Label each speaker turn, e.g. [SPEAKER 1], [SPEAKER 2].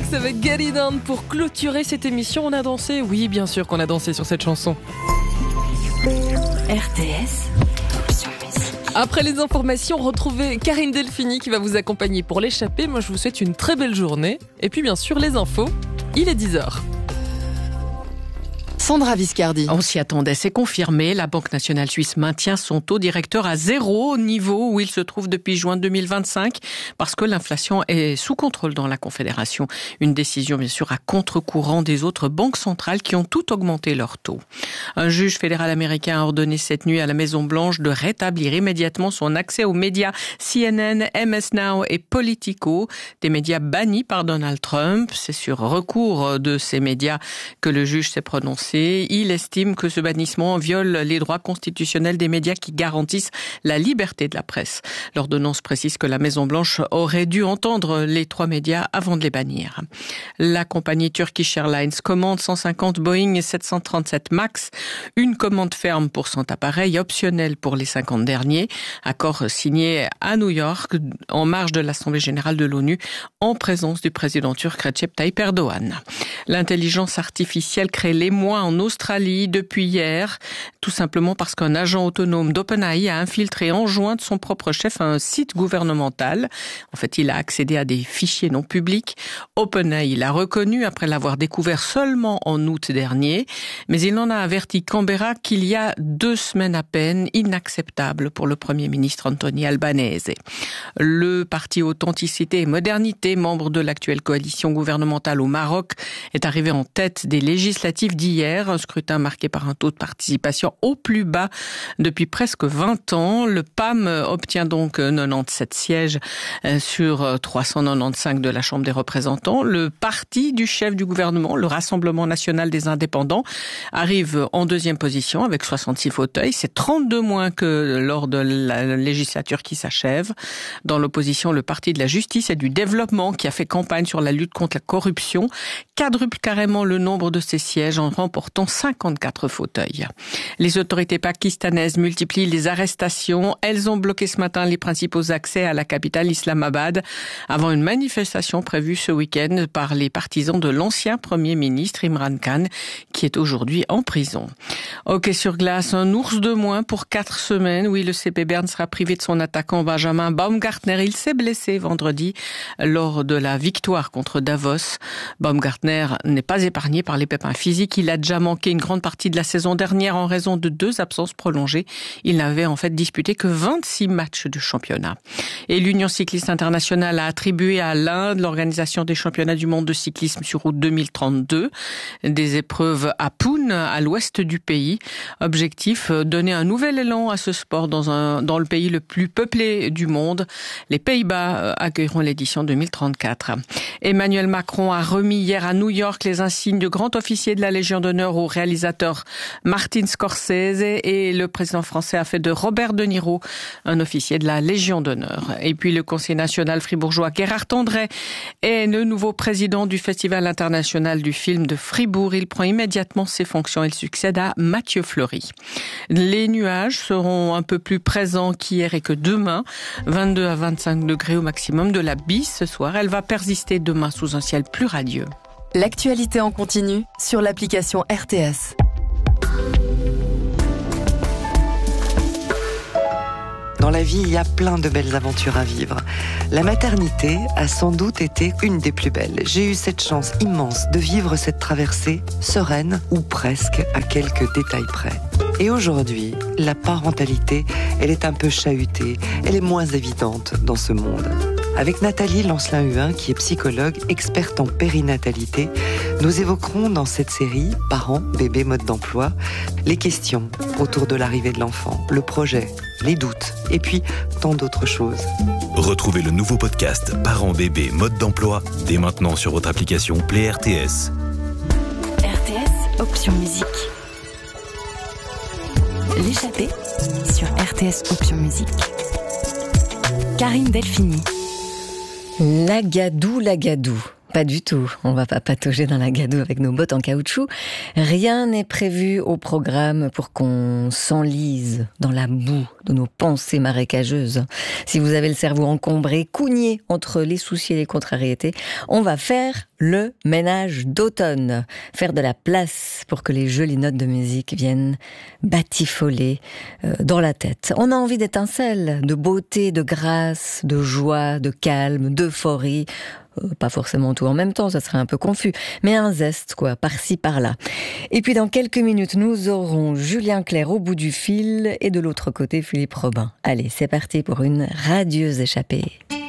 [SPEAKER 1] Alex avec Get It On pour clôturer cette émission. On a dansé, oui bien sûr qu'on a dansé sur cette chanson.
[SPEAKER 2] RTS.
[SPEAKER 1] Après les informations, retrouvez Karine Delphini qui va vous accompagner pour l'échappée. Moi je vous souhaite une très belle journée. Et puis bien sûr les infos, il est 10h.
[SPEAKER 3] Sandra Viscardi.
[SPEAKER 4] On s'y attendait, c'est confirmé. La Banque nationale suisse maintient son taux directeur à 0, au niveau où il se trouve depuis juin 2025, parce que l'inflation est sous contrôle dans la Confédération. Une décision, bien sûr, à contre-courant des autres banques centrales qui ont toutes augmenté leur taux. Un juge fédéral américain a ordonné cette nuit à la Maison-Blanche de rétablir immédiatement son accès aux médias CNN, MS Now et Politico, des médias bannis par Donald Trump. C'est sur recours de ces médias que le juge s'est prononcé. Il estime que ce bannissement viole les droits constitutionnels des médias qui garantissent la liberté de la presse. L'ordonnance précise que la Maison-Blanche aurait dû entendre les 3 médias avant de les bannir. La compagnie Turkish Airlines commande 150 Boeing 737 MAX, une commande ferme pour 100 appareils, optionnelle pour les 50 derniers. Accord signé à New York, en marge de l'Assemblée générale de l'ONU, en présence du président turc Recep Tayyip Erdogan. L'intelligence artificielle crée l'émoi en Australie depuis hier, tout simplement parce qu'un agent autonome d'OpenAI a infiltré en juin de son propre chef un site gouvernemental. En fait, il a accédé à des fichiers non publics. OpenAI l'a reconnu après l'avoir découvert seulement en août dernier, mais il en a averti Canberra qu'il y a 2 semaines à peine, inacceptable pour le Premier ministre Anthony Albanese. Le parti Authenticité et Modernité, membre de l'actuelle coalition gouvernementale au Maroc, est arrivé en tête des législatives d'hier, un scrutin marqué par un taux de participation au plus bas depuis presque 20 ans. Le PAM obtient donc 97 sièges sur 395 de la Chambre des représentants. Le parti du chef du gouvernement, le Rassemblement national des indépendants, arrive en 2e position avec 66 fauteuils. C'est 32 moins que lors de la législature qui s'achève. Dans l'opposition, le parti de la justice et du développement qui a fait campagne sur la lutte contre la corruption quadruple carrément le nombre de ses sièges en remportant 54 fauteuils. Les autorités pakistanaises multiplient les arrestations. Elles ont bloqué ce matin les principaux accès à la capitale Islamabad avant une manifestation prévue ce week-end par les partisans de l'ancien Premier ministre Imran Khan qui est aujourd'hui en prison. Hockey sur glace, un ours de moins pour 4 semaines. Oui, le CP Berne sera privé de son attaquant Benjamin Baumgartner. Il s'est blessé vendredi lors de la victoire contre Davos. Baumgartner n'est pas épargné par les pépins physiques. Il a déjà manqué une grande partie de la saison dernière en raison de 2 absences prolongées. Il n'avait en fait disputé que 26 matchs de championnat. Et l'Union cycliste internationale a attribué à l'Inde l'organisation des championnats du monde de cyclisme sur route 2032. Des épreuves à Pune, à l'ouest du pays. Objectif, donner un nouvel élan à ce sport dans le pays le plus peuplé du monde. Les Pays-Bas accueilleront l'édition 2034. Emmanuel Macron a remis hier à New York les insignes de grand officier de la Légion d'honneur au réalisateur Martin Scorsese, et le président français a fait de Robert De Niro un officier de la Légion d'honneur. Et puis le conseiller national fribourgeois Gérard André est le nouveau président du Festival international du film de Fribourg. Il prend immédiatement ses fonctions. Il succède à Mathieu Fleury. Les nuages seront un peu plus présents qu'hier et que demain. 22 à 25 degrés au maximum. De la bise ce soir. Elle va persister demain sous un ciel plus radieux.
[SPEAKER 3] L'actualité en continu sur l'application RTS.
[SPEAKER 2] Dans la vie, il y a plein de belles aventures à vivre. La maternité a sans doute été une des plus belles. J'ai eu cette chance immense de vivre cette traversée sereine, ou presque, à quelques détails près. Et aujourd'hui, la parentalité, elle est un peu chahutée, elle est moins évidente dans ce monde. Avec Nathalie Lancelin-Huin, qui est psychologue, experte en périnatalité, nous évoquerons dans cette série « Parents, bébés, mode d'emploi » les questions autour de l'arrivée de l'enfant, le projet, les doutes, et puis tant d'autres choses.
[SPEAKER 5] Retrouvez le nouveau podcast « Parents, bébés, mode d'emploi » dès maintenant sur votre application Play RTS.
[SPEAKER 6] RTS, option musique. L'échappée sur RTS, option musique. Karine Delphini.
[SPEAKER 3] Lagadou, Lagadou.
[SPEAKER 7] Pas du tout. On va pas patauger dans la gadoue avec nos bottes en caoutchouc. Rien n'est prévu au programme pour qu'on s'enlise dans la boue de nos pensées marécageuses. Si vous avez le cerveau encombré, cougné entre les soucis et les contrariétés, on va faire le ménage d'automne. Faire de la place pour que les jolies notes de musique viennent batifoler dans la tête. On a envie d'étincelles, de beauté, de grâce, de joie, de calme, d'euphorie. Pas forcément tout en même temps, ça serait un peu confus, mais un zeste, quoi, par-ci, par-là. Et puis dans quelques minutes, nous aurons Julien Clerc au bout du fil et de l'autre côté, Philippe Robin. Allez, c'est parti pour une radieuse échappée.